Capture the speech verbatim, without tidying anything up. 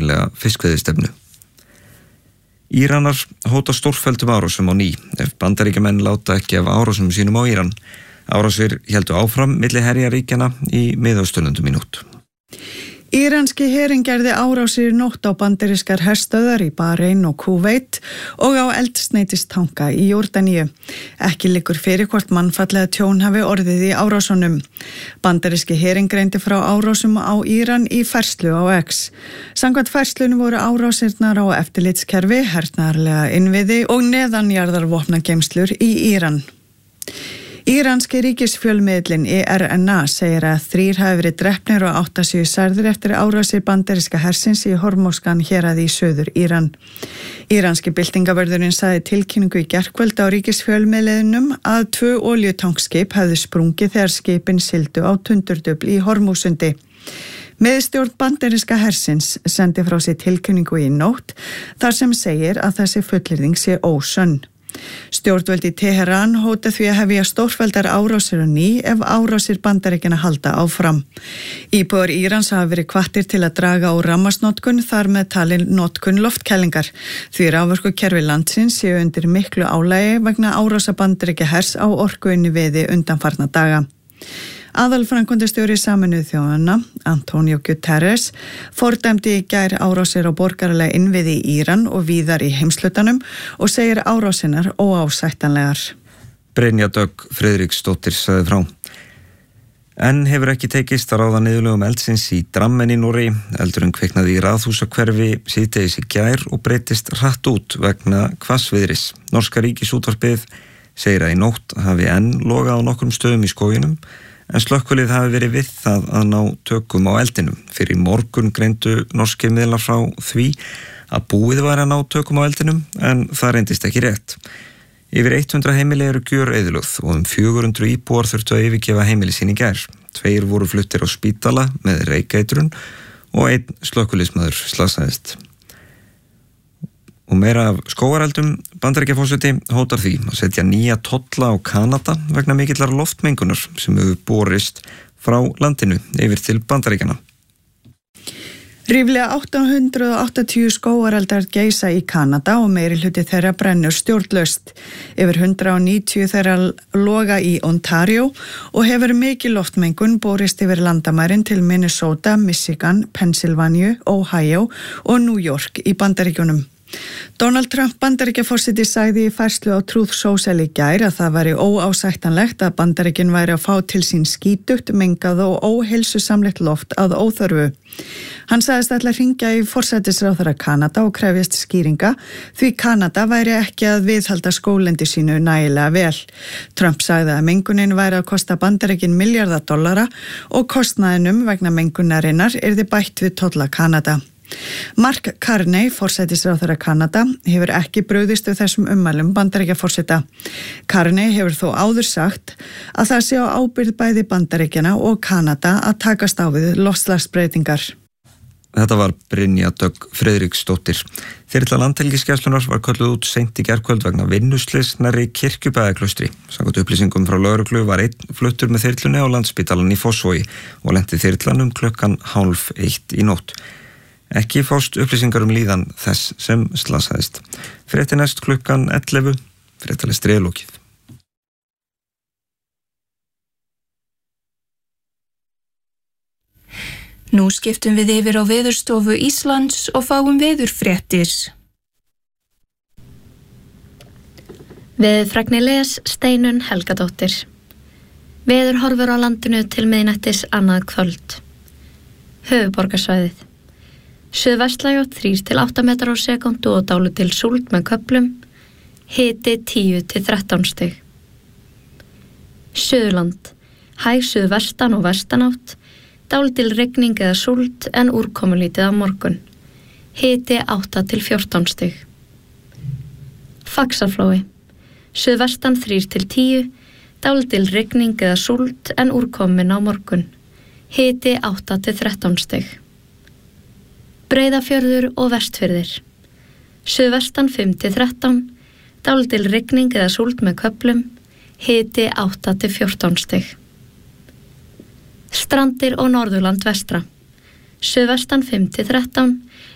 sameiginlega fiskveiðistefnu. Íranar hóta stórfelldum árásum á ný ef Bandaríkjamenn láta ekki af árásum sínum á Íran. Árásir héldu áfram milli herjaríkjanna í Miðausturlöndum í nótt. Íranski herinn gerði árásir í nótt á bandarískar herstöðvar í Bahrein og Kúveit og á eldsneytistanka í Jórdaníu. Ekki liggur fyrir hvort mannfallega tjón hafi orðið í árásunum. Bandaríski herinn greindi frá árásum á Íran í færslu á X. Samkvæmt færslunum voru árásirnar á eftirlitskerfi, hernaðarlega innviði og neðanjarðarvopnageymslur í Íran. Íranski ríkisfjölmiðlinn E R N A segir að þrír hafi verið drepnir og átta séu særðir eftir árásir bandaríska hersins í Hormóskan héraði í suður Íran. Íranski byltingavörðurinn sagði tilkynningu í gærkvöld á ríkisfjölmiðlinum að tvö olíutankskip hefðu sprungið þegar skipin sigldu á Tundurdufl í Hormúsundi. Miðstjórn bandaríska hersins sendi frá sér tilkynningu í nótt þar sem segir að þessi fullyrðing sé ósönn. Stjórnvöld í Teheran hóta því að hefja stórfelldar árásir á ný ef árásir Bandaríkjanna halda áfram. Íbúar Írans hafa verið hvattir til að draga á rafmagnsnotkun þar með talin notkun loftkælingar. Því raforkukerfi landsins séu undir miklu álagi vegna árása Bandaríkjahers á orkuinnviði undanfarna daga. Aðalframkvæmdastjóri Sameinuðu þjóðanna, Antonio Guterres, fordæmdi í gær árásir á borgaralega innviði í Íran og víðar í heimshlutanum og segir árásinar óásættanlegar. Brynja Dögg Friðriksdóttir sagði frá. En hefur ekki tekist að ráða niðurlögum eldsins í Drammen í Noregi. Eldurinn kviknaði í Raðhúsahverfi síðdegis í gær og breytist hratt út vegna hvassviðris. Norska ríkisútvarpið segir að í nótt hafi enn logað á nokkrum stöðum í skóginum, en slökkvilið hafi verið við það að ná tökum á eldinum. Fyrir morgun greindu norskir miðlar frá því að búið væri að ná tökum á eldinum, en það reyndist ekki rétt. Yfir hundrað heimili eru gjöreyðilögð og um fjögur hundruð íbúar þurftu að yfirgefa heimili sín í gær. Tveir voru fluttir á spítala með reykeitrun og einn slökkviliðsmaður slasaðist. Og meira af skógareldum. Bandaríkjaforseti hótar því að setja nýja tolla á Kanada vegna mikillar loftmengunar sem hefur borist frá landinu yfir til Bandaríkjanna. Ríflega átta hundruð áttatíu skógareldar geisa í Kanada og meiri hluti þeirra brennur stjórnlaust. Yfir hundrað níutíu þeirra loga í Ontario og hefur mikil loftmengun borist yfir landamærin til Minnesota, Michigan, Pennsylvania, Ohio og New York í Bandaríkjunum. Donald Trump Bandaríkjaforseti sagði í færslu á Truth Social í gær að það væri óásættanlegt að Bandaríkin væri að fá til sín skítugt, mengað og óheilsusamlegt loft að óþörfu. Hann sagðist ætla að hringja í forsætisráðherra Kanada og krefjast skýringa því Kanada væri ekki að viðhalda skólendi sínu nægilega vel. Trump sagði að mengunin væri að kosta Bandaríkin milljarða dollara og kostnaðinum vegna mengunarinnar yrði bætt við tolla Kanada. Mark Carney, forsætisráðherra Kanada, hefur ekki brugðist við þessum ummælum Bandaríkjaforseta. Carney hefur þó áður sagt að það sé á ábyrgð bæði Bandaríkjana og Kanada að takast á við loftslagsbreytingar. Þetta var Brynja Dögg Friðriksdóttir. Þyrla Landhelgisgæslunnar var kölluð út seint í gærkvöld vegna vinnuslys nærri Kirkjubæjarklaustri. Samkvæmt upplýsingum frá lögreglu var einn fluttur með þyrlunni á Landspítalann í Fossvogi og lenti þyrlan um klukkan hálf eitt í nótt. Ekki fást upplýsingar um líðan þess sem slasaðist. Fréttir næst klukkan ellefu, fréttalestri er lokið. Nú skiptum við yfir á Veðurstofu Íslands og fáum veðurfréttir. Veðurfregnir les Steinunn Helgadóttir. Veður horfur á landinu til miðnættis annað kvöld. Höfuðborgarsvæðið. Suðvestlæg og þrír til átta metrar á sekúndu og dálítil súld með köflum. Hiti tíu til þrettán stig. Suðurland. Hæg suðvestan og vestanátt. Dálítil rigning eða súld en úrkomulítið á morgun. Hiti átta til fjórtán stig. Faxaflói. Suðvestan þrír til tíu. Dálítil rigning eða súld en úrkomin á morgun. Hiti átta til þrettán stig. Breiðafjörður og Vestfirðir. Suðvestan fimm til þrettán, dálítil rigning eða súld með köflum, hiti átta til fjórtán stig. Strandir og Norðurland vestra. Suðvestan fimm til þrettán,